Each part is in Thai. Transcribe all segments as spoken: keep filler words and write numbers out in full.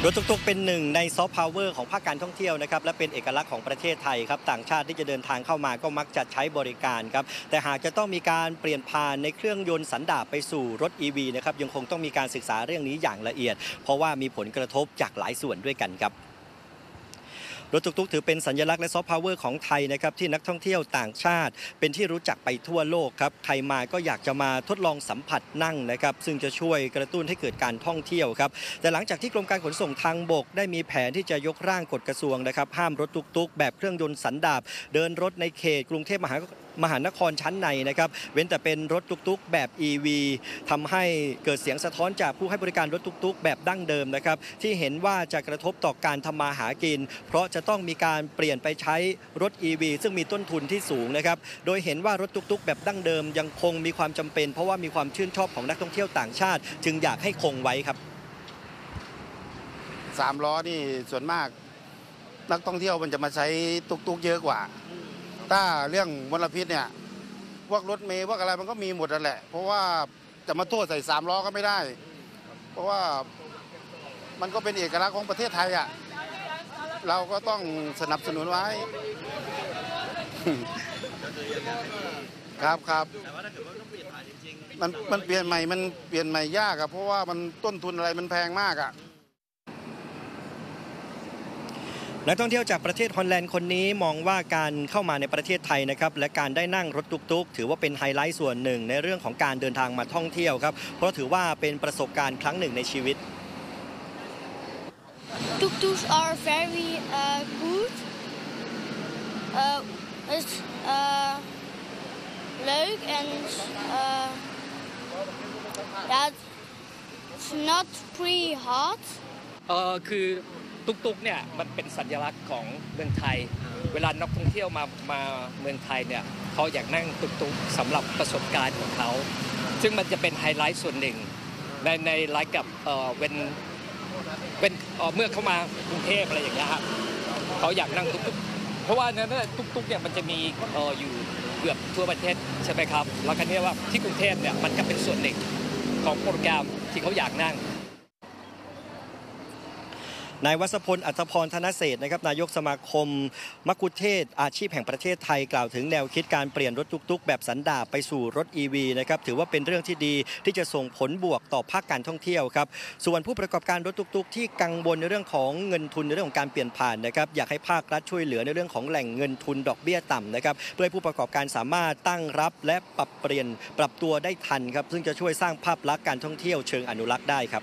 รถตุ๊กๆเป็นหนึ่งในซอฟต์พาวเวอร์ของภาคการท่องเที่ยวนะครับและเป็นเอกลักษณ์ของประเทศไทยครับต่างชาติที่จะเดินทางเข้ามาก็มักจะใช้บริการครับแต่หากจะต้องมีการเปลี่ยนผ่านในเครื่องยนต์สันดาปไปสู่รถ อี วี นะครับยังคงต้องมีการศึกษาเรื่องนี้อย่างละเอียดเพราะว่ามีผลกระทบจากหลายส่วนด้วยกันครับรถตุ๊กๆถือเป็นสัญลักษณ์และซอฟต์พาวเวอร์ของไทยนะครับที่นักท่องเที่ยวต่างชาติเป็นที่รู้จักไปทั่วโลกครับใครมาก็อยากจะมาทดลองสัมผัสนั่งนะครับซึ่งจะช่วยกระตุ้นให้เกิดการท่องเที่ยวครับแต่หลังจากที่กรมการขนส่งทางบกได้มีแผนที่จะยกร่างกฎกระทรวงนะครับห้ามรถตุ๊กๆแบบเครื่องยนต์สันดาปเดินรถในเขตกรุงเทพมหามหานครชั้นในนะครับเว้นแต่เป็นรถตุ๊กๆแบบ อี วี ทำให้เกิดเสียงสะท้อนจากผู้ให้บริการรถตุ๊กๆแบบดั้งเดิมนะครับที่เห็นว่าจะกระทบต่อการทำมาหากินเพราะจะต้องมีการเปลี่ยนไปใช้รถ อี วี ซึ่งมีต้นทุนที่สูงนะครับโดยเห็นว่ารถตุ๊กๆแบบดั้งเดิมยังคงมีความจำเป็นเพราะว่ามีความชื่นชอบของนักท่องเที่ยวต่างชาติจึงอยากให้คงไว้ครับสามล้อนี่ส่วนมากนักท่องเที่ยวมันจะมาใช้ตุ๊กๆเยอะกว่าถ้าเรื่องมลพิษเนี่ยพวกรถเมล์พวกอะไรมันก็มีหมดนั่นแหละเพราะว่าจะมาโทษใส่สามล้อก็ไม่ได้เพราะว่ามันก็เป็นเอกลักษณ์ของประเทศไทยอ่ะเราก็ต้องสนับสนุนไว้ครับครับมันมันเปลี่ยนใหม่มันเปลี่ยนใหม่ยากอะเพราะว่ามันต้นทุนอะไรมันแพงมากอะนักท่องเที่ยวจากประเทศฮอลแลนด์คนนี้มองว่าการเข้ามาในประเทศไทยนะครับและการได้นั่งรถตุ๊กๆถือว่าเป็นไฮไลท์ส่วนหนึ่งในเรื่องของการเดินทางมาท่องเที่ยวครับเพราะถือว่าเป็นประสบการณ์ครั้งหนึ่งในชีวิต Tuk-tuks are very uh, good. Uh, it's uh, leuk and uh, yeah, it's not pretty hard. เออคือตุ๊กๆเนี่ยมันเป็นสัญลักษณ์ของเมืองไทยเวลานักท่องเที่ยวมามาเมืองไทยเนี่ยเขาอยากนั่งตุ๊กๆสำหรับประสบการณ์ของเขาซึ่งมันจะเป็นไฮไลท์ส่วนหนึ่งในในไลฟ์กับเออเป็นเป็นเมื่อเขามากรุงเทพอะไรอย่างเงี้ยครับเขาอยากนั่งตุ๊กๆเพราะว่าเนี่ยตุ๊กๆเนี่ยมันจะมีเอออยู่เกือบทั่วประเทศใช่ไหมครับแล้วก็เนี่ยว่าที่กรุงเทพเนี่ยมันก็เป็นส่วนหนึ่งของโปรแกรมที่เขาอยากนั่งนายวัศพล อัฏฐพร ธนเศรษฐ์นะครับนายกสมาคมมัคคุเทศก์อาชีพแห่งประเทศไทยกล่าวถึงแนวคิดการเปลี่ยนรถตุ๊กๆแบบสันดาปไปสู่รถ อี วี นะครับถือว่าเป็นเรื่องที่ดีที่จะส่งผลบวกต่อภาคการท่องเที่ยวครับส่วนผู้ประกอบการรถตุ๊กๆที่กังวลในเรื่องของเงินทุนในเรื่องของการเปลี่ยนผ่านนะครับอยากให้ภาครัฐช่วยเหลือในเรื่องของแหล่งเงินทุนดอกเบี้ยต่ำนะครับเพื่อให้ผู้ประกอบการสามารถตั้งรับและปรับเปลี่ยนปรับตัวได้ทันครับซึ่งจะช่วยสร้างภาพลักษณ์การท่องเที่ยวเชิงอนุรักษ์ได้ครับ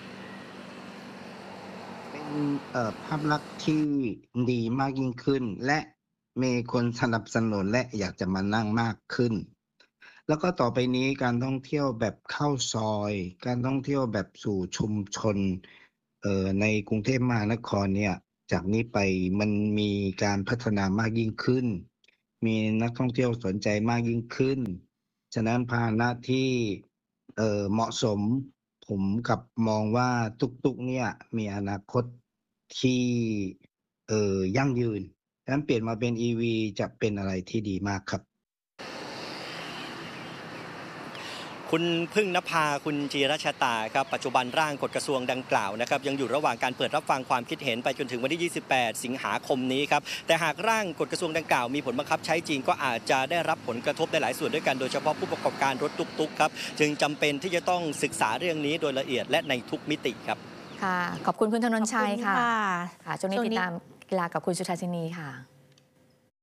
ภาพลักษณ์ที่ดีมากยิ่งขึ้นและมีคนสนับสนุนและอยากจะมานั่งมากขึ้นแล้วก็ต่อไปนี้การท่องเที่ยวแบบเข้าซอยการท่องเที่ยวแบบสู่ชุมชนในกรุงเทพมหานครเนี่ยจากนี้ไปมันมีการพัฒนามากยิ่งขึ้นมีนักท่องเที่ยวสนใจมากยิ่งขึ้นฉะนั้นพาหนะที่เหมาะสมผมกับมองว่าตุ๊กๆเนี่ยมีอนาคตที่เอ่อยั่งยืนดังนั้นเปลี่ยนมาเป็น อี วี จะเป็นอะไรที่ดีมากครับคุณพึ่งนภาคุณจีรชตาครับปัจจุบันร่างกฎกระทรวงดังกล่าวนะครับยังอยู่ระหว่างการเปิดรับฟังความคิดเห็นไปจนถึงวันที่ยี่สิบแปดสิงหาคมนี้ครับแต่หากร่างกฎกระทรวงดังกล่าวมีผลบังคับใช้จริงก็อาจจะได้รับผลกระทบในหลายส่วนด้วยกันโดยเฉพาะผู้ประกอบการรถตุ๊กๆครับจึงจำเป็นที่จะต้องศึกษาเรื่องนี้โดยละเอียดและในทุกมิติครับค่ะขอบคุณคุณธนนชัยค่ะค่ะช่วงนี้ติดตามกีฬากับคุณสุธาสินีค่ะ